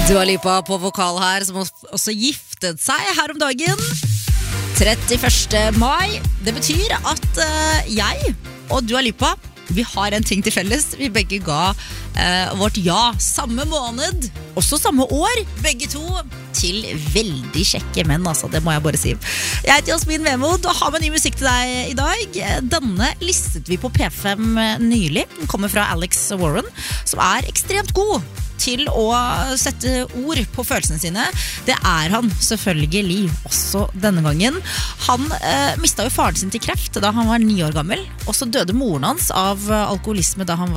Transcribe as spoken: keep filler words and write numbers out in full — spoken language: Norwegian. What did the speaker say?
Dua Lipa på vokal her, som også giftet seg her om dagen. trettiførste mai. Det betyr at uh, jeg og Dua Lipa, vi har en ting til felles. Vi begge ga uh, vårt ja samme måned, også samme år, begge to, til veldig kjekke menn, altså, det må jeg bare si. Jeg heter Jasmin Vemod og har med ny musikk til deg i dag. Denne listet vi på P fem nylig. Den kommer fra Alex Warren, som er ekstremt god til å sette ord på følelsene sine. Det er han selvfølgelig også denne gangen. Han eh, mistet jo faren sin til kreft da han var ni år gammel, og så døde moren hans av alkoholisme da han var